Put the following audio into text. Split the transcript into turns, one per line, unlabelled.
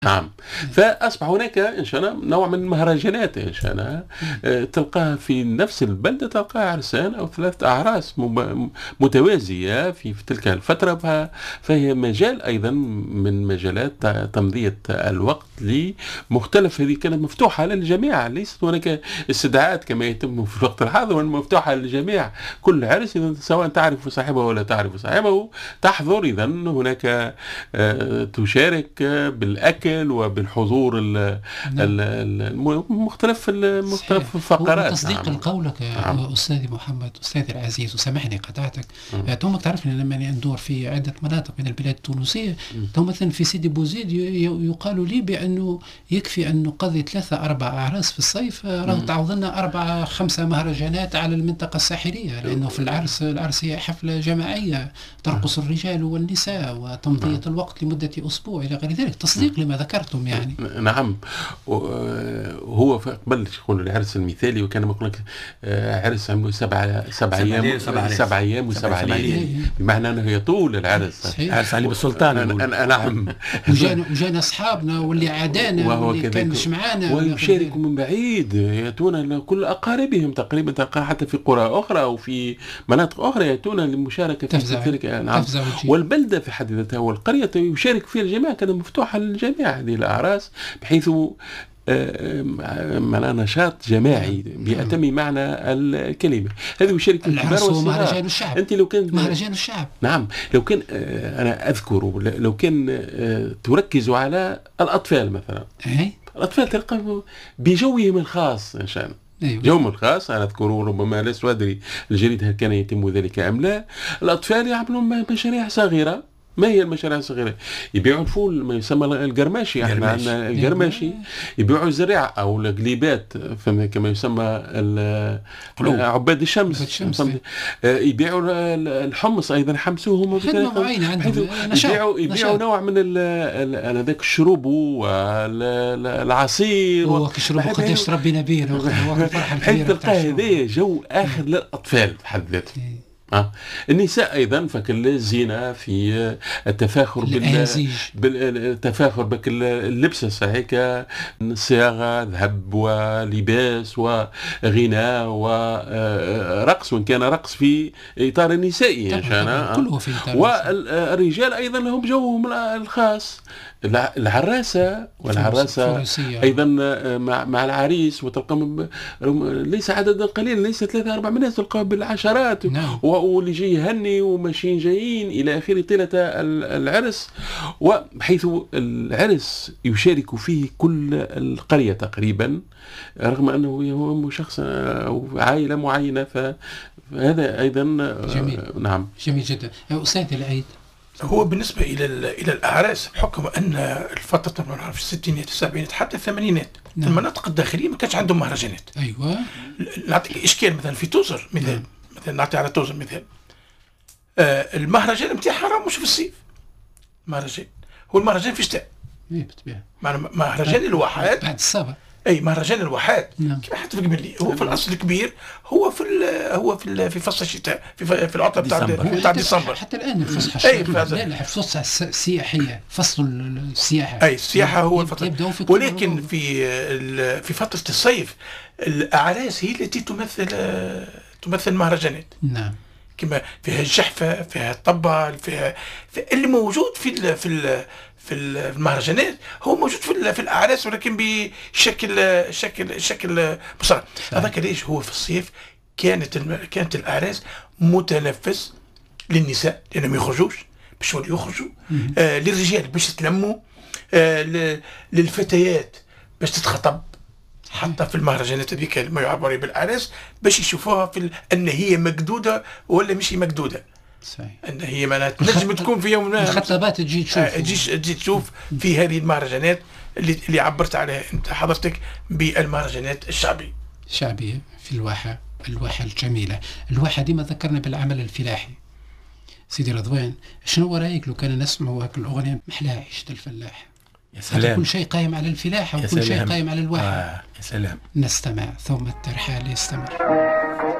نعم. فأصبح هناك إن شاء الله نوع من المهرجانات إن شاء الله، تلقاها في نفس البلدة، تلقاها عرسان أو 3 أعراس متوازية في تلك الفترة، فهي مجال أيضا من مجالات تمضية الوقت لمختلف. هذه كانت مفتوحة للجميع، ليست هناك استدعاءات كما يتم في الوقت الحاضر، مفتوحة للجميع. كل عرس سواء تعرف صاحبه ولا تعرف صاحبه تحضر. إذا هناك تشارك بالأكل وبالحضور مختلف الفقرات.
تصديق لقولك أستاذي محمد، أستاذي العزيز، وسامحني قطعتك. تومك تعرفني لما ندور في عدة مناطق من البلاد التونسية، تو مثلا في سيدي بوزيد يقال لي بأنه يكفي أن نقضي 3-4 أعراس في الصيف، راه تعوض لنا 4-5 مهرجانات على المنطقة الساحلية، لأنه في العرس هي حفلة جماعية ترقص الرجال والنساء وتمضية الوقت لمدة أسبوع إلى غير ذلك. تصديق لما ذكرتم يعني.
نعم. هو قبل يقول العرس المثالي، وكان يقول لك عرس عمله 7 أيام 7 أيام و7 ليالي، بمعنى أنه يطول العرس.
عرس علي بالسلطان.
نعم.
وجانا أصحابنا واللي عادانا واللي كانش معانا
ويشاركوا من بعيد، يأتون كل أقاربهم تقريبا، تلقى حتى في قرى أخرى أو في مناطق أخرى يأتون للمشاركة في تلك. نعم. والبلدة في حد ذاتها والقرية يشارك فيها الجميع، كانت مفتوحة للجميع هذه الأعراس، بحيث نشاط جماعي بأتم معنى الكلمة. هذا يشارك
الكبار والصغار.
أنت لو كان
مهرجان الشعب.
نعم. لو كان أنا أذكر لو كان تركز على الأطفال مثلا، الأطفال تلقى بجوهم الخاص إن شاء الله.
أيوة.
يوم الخاص أنا أذكر، ربما لست أدري الجريدة هل كان يتم ذلك أم لا. الأطفال يعملون مشاريع صغيرة. ما هي المشاريع الصغيرة؟ يبيعوا الفول ما يسمى القرماشي، احنا عندنا القرماشي. يبيعوا الزريعة أو القليبات كما يسمى عباد الشمس. يبيعوا الحمص أيضا، حمسوهم يبيعوا نوع من هذاك الشروب والعصير.
وكشربوا قداش ربي نبيل وفرحة
كبيرة. تلقى هذا جو آخر للأطفال بحد ذاته. النساء أيضا فكل الزينة في التفاخر بالتفاخر اللبس الصحيح، كصياغة ذهب ولباس وغناء ورقص، وإن كان رقص في إطار النسائي إن شاء الله. والرجال أيضا لهم جوهم الخاص. العراسة أيضا مع العريس، وتلقى ليس عددا قليلا، ليس 3-4 ناس، تلقى بالعشرات. واللي جاي يهني وماشيين جايين إلى آخره طيلة العرس، وبحيث العرس يشارك فيه كل القرية تقريبا، رغم أنه هو شخص أو عائلة معينة. فهذا أيضا
جميل.
نعم،
جميل جدا. أستاذ العيد،
هو بالنسبة إلى الأعراس، بحكم أن الفترة في الستينات والسبعينات حتى الثمانينات في المناطق الداخلية ما كانش عندهم مهرجانات.
أيوة.
نعطيك إشكال مثلا في توزر مثال. مثلا نعطي على توزر مثال. المهرجان نتاعها راه مش في الصيف. المهرجان هو المهرجان في الشتاء.
بالطبيعة.
مهرجان الواحات
بعد الصباح.
اي مهرجان الواحات كما حتى في قبل هو في الاصل الكبير في فصل الشتاء، في العطله بتاع ديسمبر.
حتى الان الفسحه الشتويه في فصل السياحيه، فصل السياحه.
اي السياحه هو الفتره، ولكن في فتره الصيف الاعراس هي التي تمثل مهرجانات.
نعم.
كما فيها الجحفه، فيها الطبل، فيها اللي موجود في المهرجانات هو موجود في الاعراس، ولكن بشكل بصراحه. هذاك ليش هو في الصيف كانت الاعراس متنفس للنساء لانهم يخرجوش باش يخرجوا، للرجال باش يتلموا، للفتيات باش تتخطب حتى في المهرجانات هذيك ما يعبر بالاعراس، باش يشوفوها ان هي مقدوده ولا مش مقدوده.
صحيح.
ان هي ما تنجم تكون في يوم ما
الخطابات تجي
تشوف في هذه المهرجانات اللي عبرت عليها انت حضرتك بالمهرجانات الشعبيه
في الواحه الجميله. الواحه ديما ذكرنا بالعمل الفلاحي. سيدي رضوان، شنو رايك لو كان نسمعوا هاك الاغنيه محلاها عيشه الفلاح؟
يا سلام.
كل شيء قائم على الفلاحه وكل شيء قائم على الواحه.
يا سلام.
نستمع ثم الترحال يستمر.